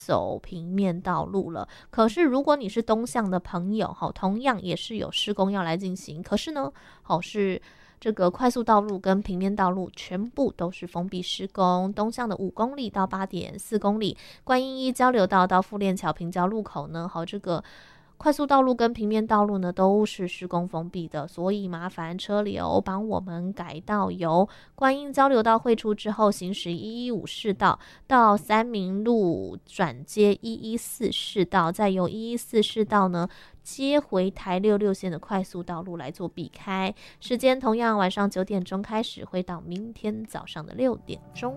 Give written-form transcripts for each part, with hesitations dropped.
走平面道路了。可是如果你是东向的朋友，同样也是有施工要来进行，可是呢，是这个快速道路跟平面道路全部都是封闭施工，东向的5公里到8.4公里，观音一交流道到富链桥平交路口呢，这个快速道路跟平面道路呢都是施工封闭的，所以麻烦车流帮我们改道由观音交流道汇出之后，行驶115市道到三民路转接114市道，再由114市道呢接回台66线的快速道路来做避开。时间同样晚上9点钟开始，会到明天早上的6点钟。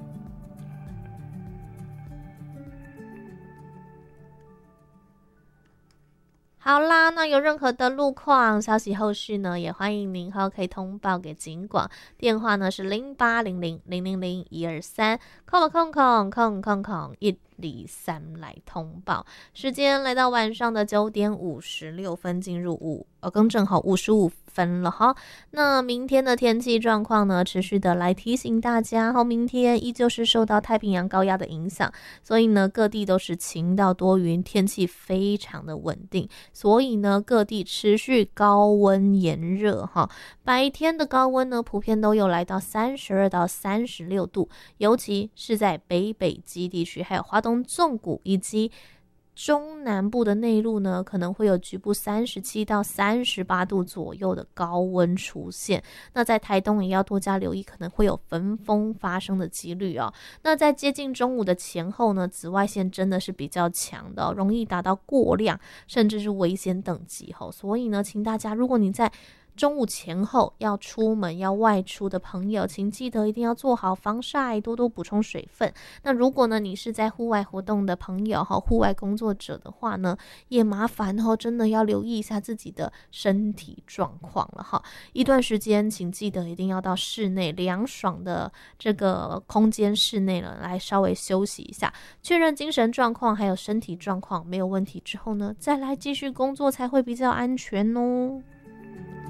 好啦，那有任何的路况消息后续呢，也欢迎您可以通报给警广，电话呢是0800000123，123来通报。时间来到晚上的9点56分，进入更正好55分了哈。那明天的天气状况呢，持续的来提醒大家，明天依旧是受到太平洋高压的影响，所以呢各地都是晴到多云，天气非常的稳定，所以呢各地持续高温炎热哈。白天的高温呢普遍都有来到32到36度，尤其是在北基地区，还有花东纵谷以及中南部的内陆呢，可能会有局部37到38度左右的高温出现。那在台东也要多加留意，可能会有焚风发生的几率哦。那在接近中午的前后呢，紫外线真的是比较强的容易达到过量，甚至是危险等级所以呢，请大家如果你在中午前后要出门要外出的朋友，请记得一定要做好防晒，多多补充水分。那如果呢你是在户外活动的朋友户外工作者的话呢，也麻烦真的要留意一下自己的身体状况了一段时间请记得一定要到室内凉爽的这个空间室内了，来稍微休息一下，确认精神状况还有身体状况没有问题之后呢，再来继续工作才会比较安全哦。